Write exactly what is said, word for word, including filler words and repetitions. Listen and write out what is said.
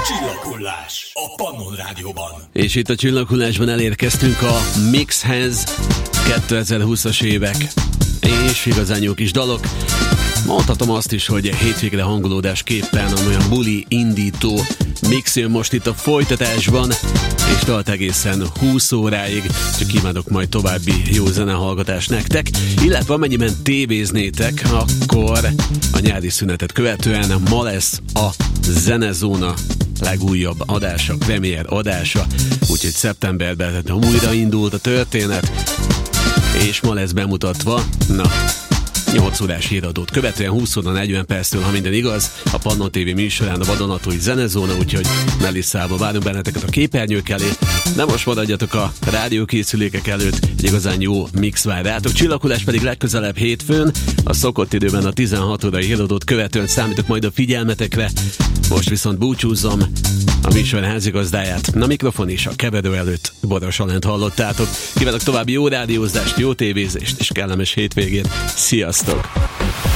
Csillaghullás a Pannon Rádióban. És itt a Csillaghullásban elérkeztünk a Mixhez, kétezer-húszas évek, és igazán jó kis dalok. Mondhatom azt is, hogy hétvégre hangolódásképpen olyan buli indító mix jön most itt a folytatásban, és tart egészen húsz óráig, csak kívánok majd további jó zenehallgatást nektek, illetve amennyiben tévéznétek, akkor a nyári szünetet követően ma lesz a Zenezóna legújabb adása, premier adása, úgyhogy szeptemberben újra indult a történet, és ma lesz bemutatva, na, nyolc órás híradót követően húsz óra negyven perctől, ha minden igaz, a Pannon té vé műsorán a vadonatúj Zenezóna, úgyhogy Melisszába várunk benneteket a képernyők elé, de most maradjatok a rádiókészülékek előtt, egy igazán jó mix vár rátok. Csillaghullás pedig legközelebb hétfőn, a szokott időben a tizenhat órai híradót követően számítok majd a figyelmetekre, most viszont búcsúzzom a műsor házigazdáját, a mikrofon és a keverő előtt Boros Alánt hallottátok. Kívánok további jó rádiózást, jó tévézést és kellemes hétvégét. Sziasztok!